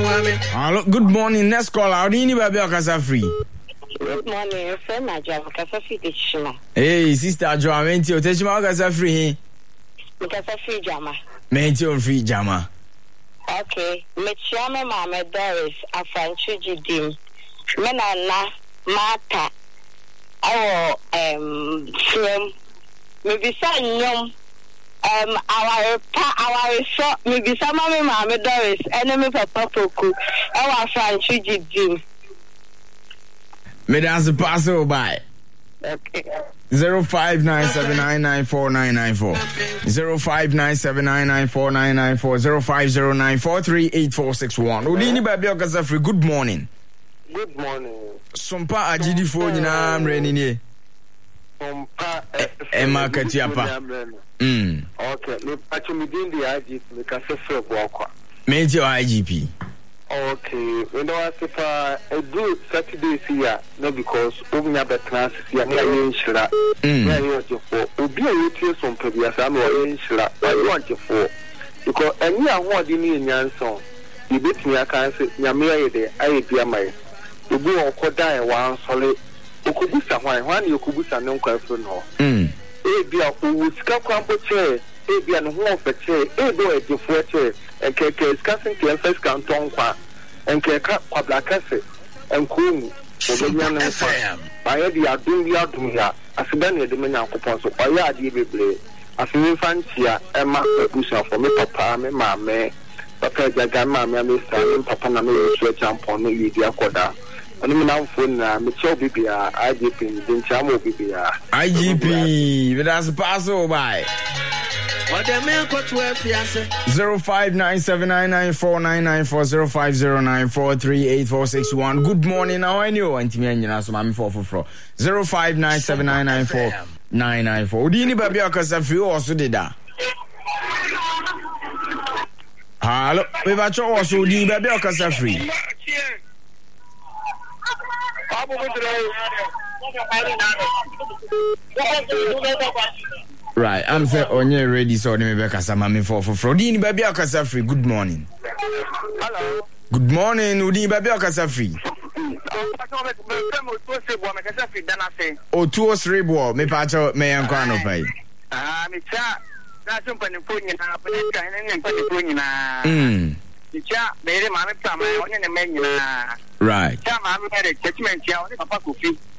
Hello, good morning. Next call. How do you need to free? Good morning, friend. Hey, sister Joa, menti o tejima kasa free. Kasa free jama. Menti o free jama. Okay, me chiame mama Doris afanchu jidim. Me na mata. Awo from me bisa nyom our shop me bisa mama Doris enemy papa poku. Awo afanchu jidim. Me dance pass by. Okay. 0597994994 0597994994 0509438461. Odini baby okasa free. Good morning. Good morning. Sompa agidi fo nyina mreni ni. Sompa Emma Katiapa. Okay, me pacho me din the IGP me ka se free kwa. Me ti IGP. Okay, we know as if a good Saturday here, no because Umia Betras here near Inshira. Where you want you for? Ubi a UT some previous I'm Inshira, but you want you for because any award in Yanson, you beat me. I can't say Yamia de I be my. You go on Koda one solid. Ukubusa one you kubusa no question no. Be a who scampo chair, be an home for chair, do a different chair. And discussing the first canton and Quablacase and Coon, by the Adumia, as a Daniel de Mena coupons, or by Yadi, as an infantia, and Master Busha for me, papa, me, mamma, Papa Jagama, Mr. Papa, Name, Switch upon the Lydia Coda. And now phone, Mitchell Bibia, IGP, then Chamo Bibia. IGP, but that's pass by. 0597994994 Good morning. How are you? And me and so mami for 0597994994. Udini baby akasa free also did that. Hello, we ba cho also udini baby akasa free. Right, I'm saying onye ready so me be kasa mami for Udini baby akasa free. Good morning. Hello. Good morning. Udini baby akasa free. O 203 boy me pa cho me yankwa no pai. Me cha na so panimpo nyina pa ni panimpo nyina. Cha be re ma me pa ma onye ne me nyina. Right. Cha ma me re judgment ya oni papa Kofi.